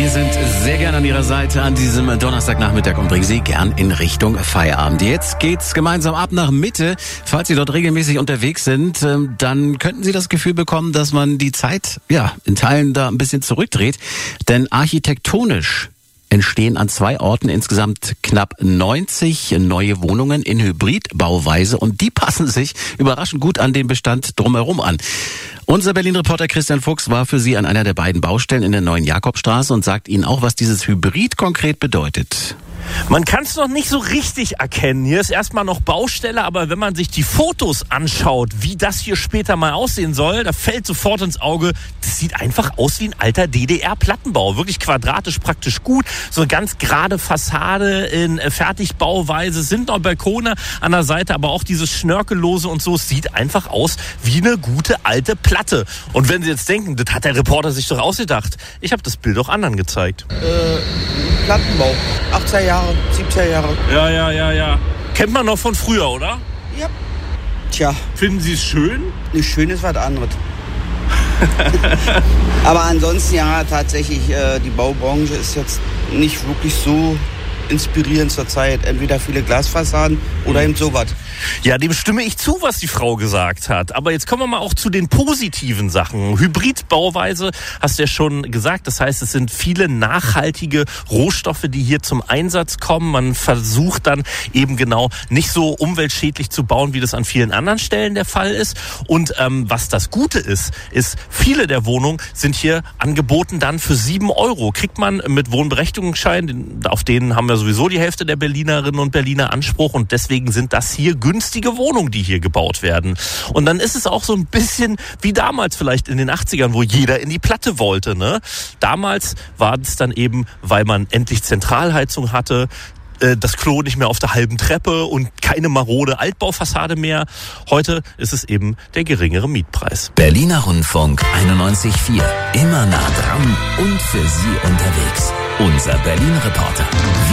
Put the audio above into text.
Wir sind sehr gern an Ihrer Seite an diesem Donnerstagnachmittag und bringen Sie gern in Richtung Feierabend. Jetzt geht's gemeinsam ab nach Mitte. Falls Sie dort regelmäßig unterwegs sind, dann könnten Sie das Gefühl bekommen, dass man die Zeit, in Teilen da ein bisschen zurückdreht. Denn architektonisch entstehen an 2 Orten insgesamt knapp 90 neue Wohnungen in Hybridbauweise und die passen sich überraschend gut an den Bestand drumherum an. Unser Berlin-Reporter Christian Fuchs war für Sie an einer der beiden Baustellen in der Neuen Jakobstraße und sagt Ihnen auch, was dieses Hybrid konkret bedeutet. Man kann es noch nicht so richtig erkennen. Hier ist erstmal noch Baustelle, aber wenn man sich die Fotos anschaut, wie das hier später mal aussehen soll, da fällt sofort ins Auge, das sieht einfach aus wie ein alter DDR-Plattenbau. Wirklich quadratisch, praktisch gut. So eine ganz gerade Fassade in Fertigbauweise, sind noch Balkone an der Seite, aber auch dieses Schnörkellose und so. Es sieht einfach aus wie eine gute alte Platte. Und wenn Sie jetzt denken, das hat der Reporter sich doch ausgedacht. Ich habe das Bild auch anderen gezeigt. Plattenbau. 80er Jahre, 70er Jahre. Ja. Kennt man noch von früher, oder? Ja. Tja. Finden Sie es schön? Nicht schön ist was anderes. Aber ansonsten tatsächlich, die Baubranche ist jetzt nicht wirklich so inspirierend zurzeit. Entweder viele Glasfassaden oder eben sowas. Ja, dem stimme ich zu, was die Frau gesagt hat. Aber jetzt kommen wir mal auch zu den positiven Sachen. Hybridbauweise hast du ja schon gesagt. Das heißt, es sind viele nachhaltige Rohstoffe, die hier zum Einsatz kommen. Man versucht dann eben genau nicht so umweltschädlich zu bauen, wie das an vielen anderen Stellen der Fall ist. Und was das Gute ist, viele der Wohnungen sind hier angeboten dann für 7 €. Kriegt man mit Wohnberechtigungsschein, auf denen haben wir sowieso die Hälfte der Berlinerinnen und Berliner Anspruch. Und deswegen sind das hier günstige Wohnungen, die hier gebaut werden. Und dann ist es auch so ein bisschen wie damals vielleicht in den 80ern, wo jeder in die Platte wollte, ne? Damals war es dann eben, weil man endlich Zentralheizung hatte, das Klo nicht mehr auf der halben Treppe und keine marode Altbaufassade mehr. Heute ist es eben der geringere Mietpreis. Berliner Rundfunk 91.4. Immer nah dran und für Sie unterwegs. Unser Berlin-Reporter.